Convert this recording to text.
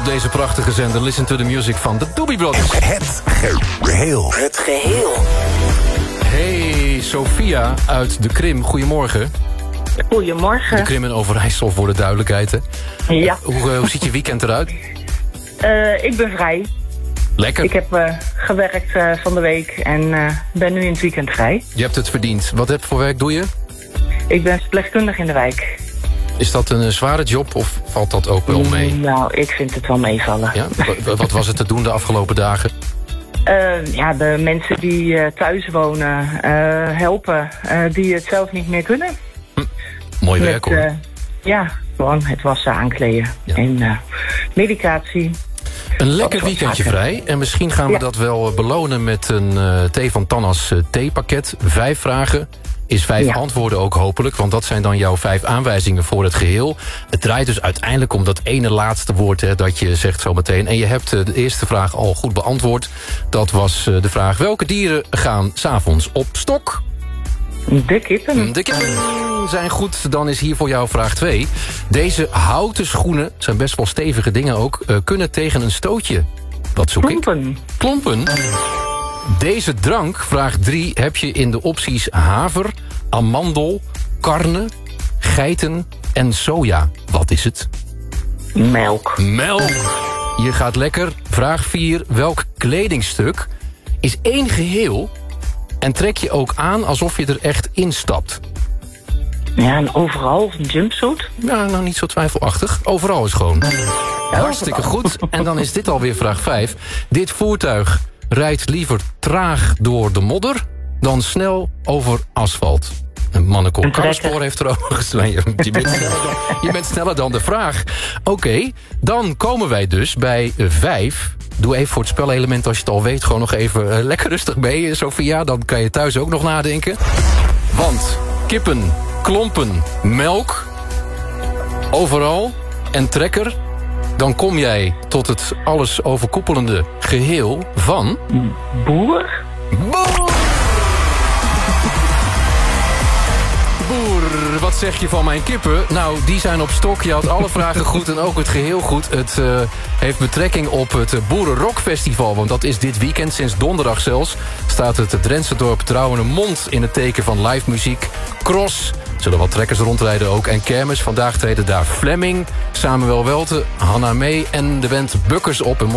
deze prachtige zender. Listen to the music van de Doobie Brothers. Het geheel. Het geheel. Hey, Sophia uit de Krim. Goedemorgen. Goedemorgen. De Krim in Overijssel, voor de duidelijkheid. Hè? Ja. Hoe ziet je weekend eruit? Ik ben vrij. Lekker. Ik heb gewerkt van de week en ben nu in het weekend vrij. Je hebt het verdiend. Wat voor werk doe je? Ik ben verpleegkundige in de wijk. Is dat een zware job of valt dat ook wel mee? Nou, ik vind het wel meevallen. Ja? Wat was het te doen de afgelopen dagen? De mensen die thuis wonen helpen, die het zelf niet meer kunnen. Mooi werk hoor. Gewoon het wassen, aankleden en medicatie. Een lekker weekendje vrij. En misschien gaan we dat wel belonen met een thee van Tannas theepakket. 5 vragen is 5 antwoorden ook hopelijk. Want dat zijn dan jouw 5 aanwijzingen voor het geheel. Het draait dus uiteindelijk om dat ene laatste woord dat je zegt zometeen. En je hebt de eerste vraag al goed beantwoord. Dat was de vraag: welke dieren gaan 's avonds op stok? De kippen. De kippen zijn goed. Dan is hier voor jou vraag 2. Deze houten schoenen, zijn best wel stevige dingen ook, kunnen tegen een stootje. Wat zoek Klompen. ik? Klompen. Deze drank, vraag 3, heb je in de opties haver, amandel, karne, geiten en soja. Wat is het? Melk. Melk. Je gaat lekker. Vraag 4. Welk kledingstuk is één geheel en trek je ook aan alsof je er echt instapt? Ja, een overal of een jumpsuit? Ja, nou niet zo twijfelachtig. Overal is gewoon. Hartstikke goed. En dan is dit alweer vraag 5. Dit voertuig rijdt liever traag door de modder dan snel over asfalt. Een mannenkool Karlspoor heeft erover geslaan. Je bent sneller dan de vraag. Oké, dan komen wij dus bij 5. Doe even voor het spelelement, als je het al weet, gewoon nog even lekker rustig mee, Sophia. Dan kan je thuis ook nog nadenken. Want kippen, klompen, melk, overal en trekker. Dan kom jij tot het alles overkoepelende geheel van... Boer? Boer! Boer, wat zeg je van mijn kippen? Nou, die zijn op stok. Je had alle vragen goed en ook het geheel goed. Het heeft betrekking op het Boerenrockfestival. Want dat is dit weekend, sinds donderdag zelfs. Staat het Drentse dorp Trouwenemond in het teken van live muziek. Cross, zullen wat trekkers rondrijden ook. En kermis, vandaag treden daar Flemming, Samuel Welte, Hanna Mee en de band Bukkers op.